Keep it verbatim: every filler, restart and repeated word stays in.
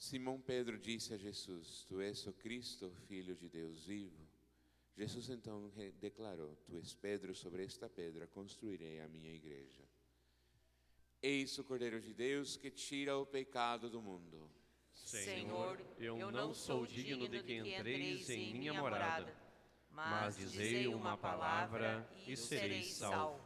Simão Pedro disse a Jesus: Tu és o Cristo, Filho de Deus vivo. Jesus então declarou: Tu és Pedro, sobre esta pedra construirei a minha igreja. Eis o Cordeiro de Deus que tira o pecado do mundo. Senhor, eu não sou digno de que entreis em minha morada, mas dizei uma palavra e serei salvo.